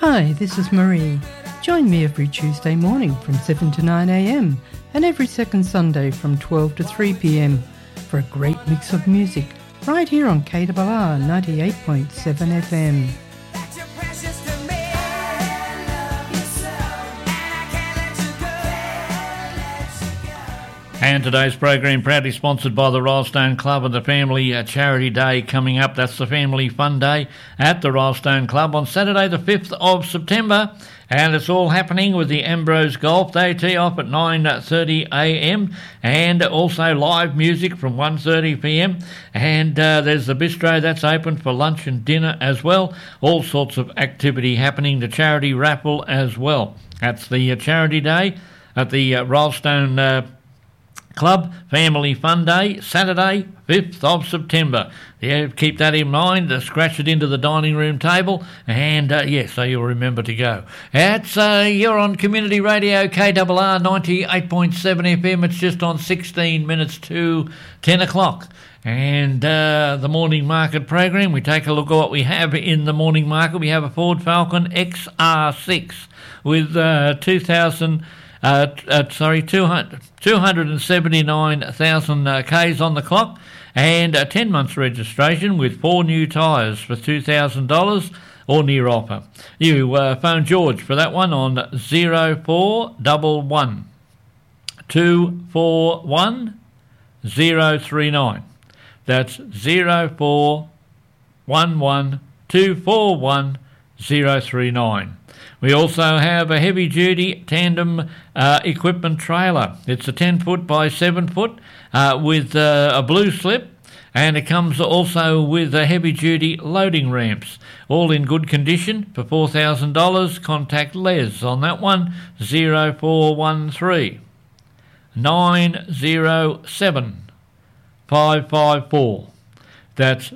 Hi, this is Marie. Join me every Tuesday morning from 7 to 9 a.m. and every second Sunday from 12 to 3 p.m. for a great mix of music right here on KRR 98.7 FM. And today's program proudly sponsored by the Rylestone Club and the Family Charity Day coming up. That's the Family Fun Day at the Rylestone Club on Saturday the 5th of September. And it's all happening with the Ambrose Golf. They tee off at 9:30 a.m. and also live music from 1:30 p.m. And there's the bistro that's open for lunch and dinner as well. All sorts of activity happening. The charity raffle as well. That's the Charity Day at the Rylestone Club Family Fun Day, Saturday, 5th of September. Yeah, keep that in mind. Scratch it into the dining room table, and so you'll remember to go. You're on Community Radio KRR 98.7 FM. It's just on 16 minutes to 10 o'clock. And the morning market program, we take a look at what we have in the morning market. We have a Ford Falcon XR6 with 279,000 Ks on the clock and 10 months registration with 4 new tyres for $2,000 or near offer. You phone George for that one on 0411 241 039. That's 0411 241 039. We also have a heavy-duty tandem equipment trailer. It's a 10-foot by 7-foot with a blue slip, and it comes also with heavy-duty loading ramps. All in good condition for $4,000. Contact Les on that one, 0413 907 554. That's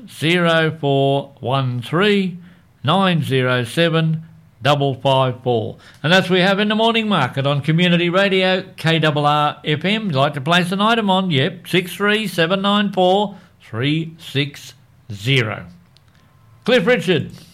0413 907 554. And that's what we have in the morning market on Community Radio KRR FM. You'd like to place an item on? Yep, 63794 360. Cliff Richard.